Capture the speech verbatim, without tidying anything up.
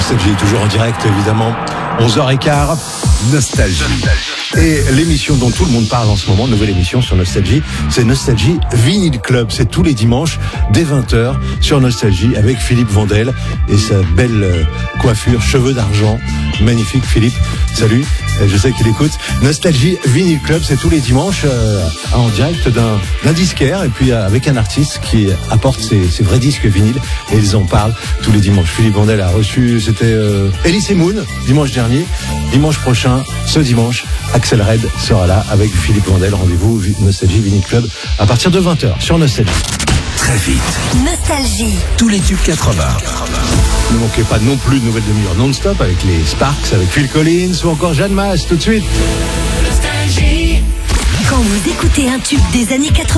Nostalgie est toujours en direct, évidemment. onze heures quinze, Nostalgie. Et l'émission dont tout le monde parle en ce moment, nouvelle émission sur Nostalgie, c'est Nostalgie Vinyl Club. C'est tous les dimanches, dès vingt heures, sur Nostalgie, avec Philippe Vandel et sa belle coiffure, cheveux d'argent. Magnifique, Philippe. Salut. Je sais qu'il écoute. Nostalgie Vinyl Club, c'est tous les dimanches, euh, en direct d'un, d'un disquaire, et puis euh, avec un artiste qui apporte ses, ses vrais disques vinyles, et ils en parlent tous les dimanches. Philippe Vandel a reçu, c'était euh, Elise et Moon, dimanche dernier. Dimanche prochain, ce dimanche, Axel Red sera là avec Philippe Vandel. Rendez-vous Nostalgie Vinyl Club à partir de vingt heures sur Nostalgie. Très vite. Nostalgie. Tous les tubes quatre-vingts. Ne manquez pas non plus de nouvelles demi-heures non-stop avec les Sparks, avec Phil Collins ou encore Jeanne Masse tout de suite. Quand vous écoutez un tube des années quatre-vingts,